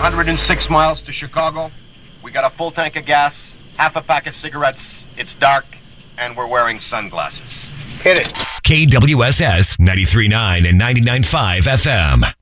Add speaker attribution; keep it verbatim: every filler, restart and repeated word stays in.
Speaker 1: hundred six miles to Chicago. We got a full tank of gas, half a pack of cigarettes. It's dark, and we're wearing sunglasses. Hit it.
Speaker 2: K W S S ninety-three point nine and ninety-nine point five F M.